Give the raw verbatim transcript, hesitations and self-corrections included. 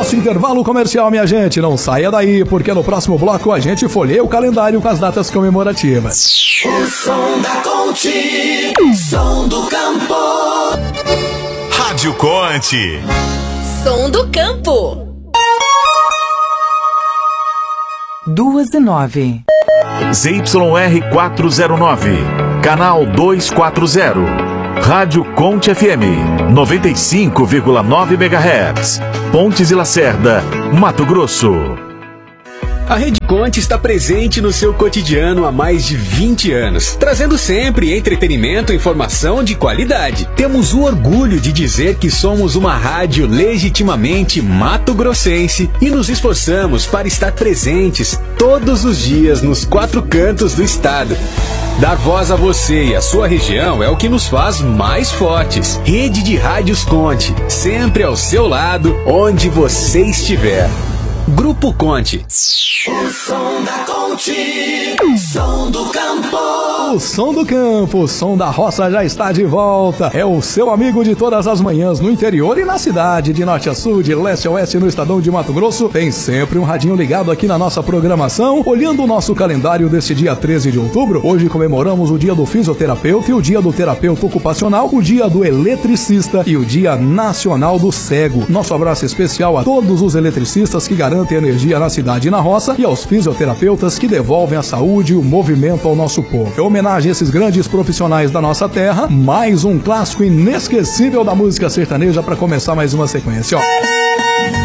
nosso intervalo comercial, minha gente. Não saia daí, porque no próximo bloco a gente folheia o calendário com as datas comemorativas. O som da Conte, som do campo. Rádio Conte. Som do campo. Duas e nove. Z Y R quatrocentos e nove, canal duzentos e quarenta. Rádio Conte F M, noventa e cinco vírgula nove megahertz. Pontes e Lacerda, Mato Grosso. A Rede Conte está presente no seu cotidiano há mais de vinte anos, trazendo sempre entretenimento e informação de qualidade. Temos o orgulho de dizer que somos uma rádio legitimamente mato-grossense e nos esforçamos para estar presentes todos os dias nos quatro cantos do estado. Dar voz a você e a sua região é o que nos faz mais fortes. Rede de Rádios Conte, sempre ao seu lado, onde você estiver. Grupo Conte. O som da Conte, som do campo. O som do campo, o som da roça já está de volta. É o seu amigo de todas as manhãs no interior e na cidade, de norte a sul, de leste a oeste no estadão de Mato Grosso. Tem sempre um radinho ligado aqui na nossa programação. Olhando o nosso calendário deste dia treze de outubro, hoje comemoramos o dia do fisioterapeuta e o dia do terapeuta ocupacional, o dia do eletricista e o dia nacional do cego. Nosso abraço especial a todos os eletricistas que garantem energia na cidade e na roça e aos fisioterapeutas que devolvem a saúde e o movimento ao nosso povo. Em homenagem a esses grandes profissionais da nossa terra, mais um clássico inesquecível da música sertaneja para começar mais uma sequência, ó.